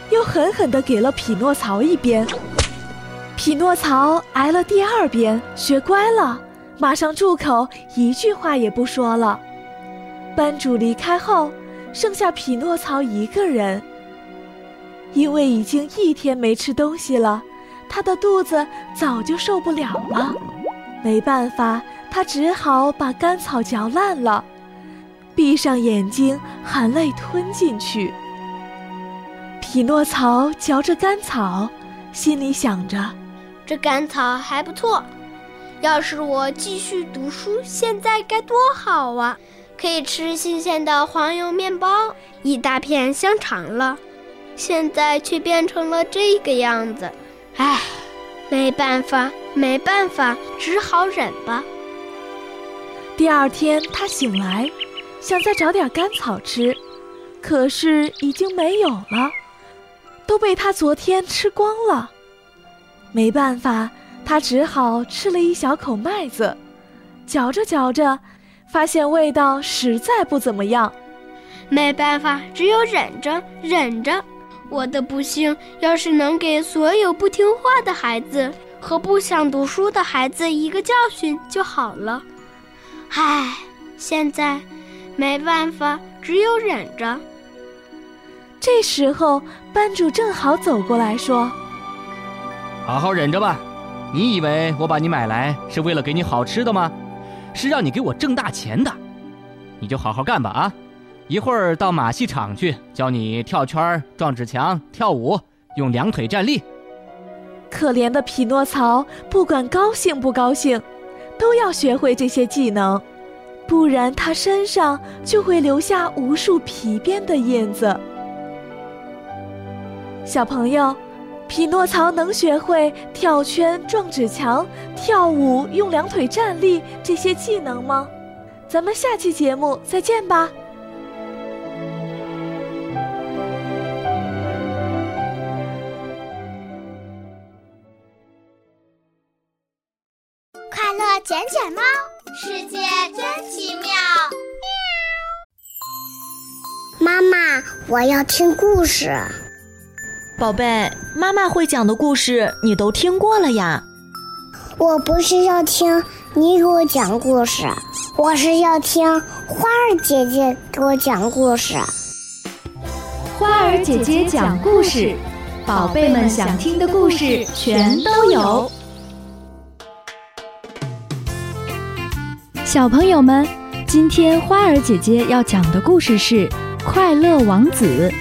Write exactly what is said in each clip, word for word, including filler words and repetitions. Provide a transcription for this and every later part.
又狠狠地给了匹诺曹一鞭。匹诺曹挨了第二鞭，学乖了，马上住口，一句话也不说了。班主离开后，剩下匹诺曹一个人。因为已经一天没吃东西了，他的肚子早就受不了了。没办法，他只好把干草嚼烂了，闭上眼睛，含泪吞进去。匹诺曹嚼着干草，心里想着， 这干草还不错，要是我继续读书，现在该多好啊！可以吃新鲜的黄油面包，一大片香肠了。现在却变成了这个样子，唉，没办法，没办法，只好忍吧。 第二天他醒来，想再找点干草吃，可是已经没有了，都被他昨天吃光了。没办法，他只好吃了一小口麦子，嚼着嚼着，发现味道实在不怎么样。 没办法，只有忍着，忍着。我的不幸要是能给所有不听话的孩子和不想读书的孩子一个教训就好了。唉，现在没办法，只有忍着。 这时候班主正好走过来说， 好好忍着吧，你以为我把你买来是为了给你好吃的吗？是让你给我挣大钱的。你就好好干吧啊！一会儿到马戏场去，教你跳圈、撞纸墙、跳舞，用两腿站立。 可怜的匹诺曹不管高兴不高兴，都要学会这些技能，不然他身上就会留下无数皮鞭的印子。小朋友，匹诺曹能学会跳圈、撞纸墙、跳舞、用两腿站立这些技能吗？咱们下期节目再见吧。 快乐捡捡猫，世界真奇妙。妈妈，我要听故事。 宝贝，妈妈会讲的故事你都听过了呀。 我不是要听你给我讲故事，我是要听花儿姐姐给我讲故事。 花儿姐姐讲故事，宝贝们想听的故事全都有。小朋友们，今天花儿姐姐要讲的故事是《快乐王子》。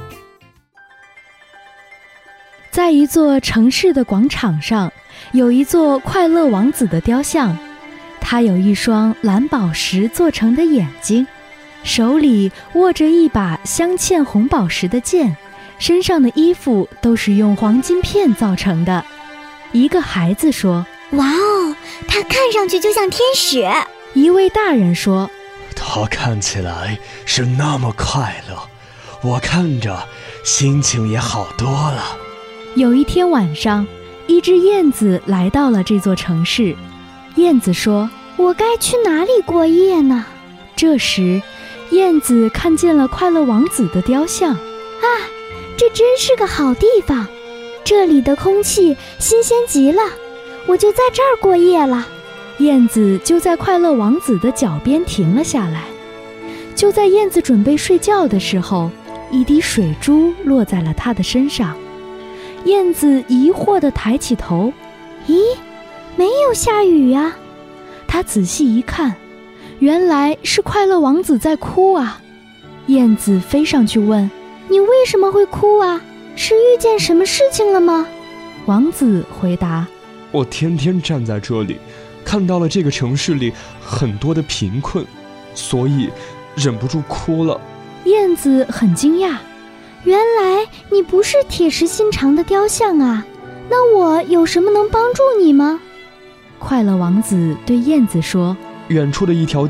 在一座城市的广场上，有一座快乐王子的雕像，他有一双蓝宝石做成的眼睛，手里握着一把镶嵌红宝石的剑，身上的衣服都是用黄金片造成的。一个孩子说： 哇哦，他看上去就像天使。 一位大人说： 他看起来是那么快乐，我看着心情也好多了。 有一天晚上，一只燕子来到了这座城市。燕子说： 我该去哪里过夜呢？ 这时，燕子看见了快乐王子的雕像。 啊，这真是个好地方，这里的空气新鲜极了，我就在这儿过夜了。 燕子就在快乐王子的脚边停了下来。就在燕子准备睡觉的时候，一滴水珠落在了她的身上。燕子疑惑地抬起头， 咦，没有下雨呀。 她仔细一看，原来是快乐王子在哭啊。燕子飞上去问： 你为什么会哭啊？是遇见什么事情了吗？ 王子回答： 我天天站在这里，看到了这个城市里很多的贫困，所以忍不住哭了。 燕子很惊讶， 原来你不是铁石心肠的雕像啊，那我有什么能帮助你吗？ 快乐王子对燕子说： 远处的一条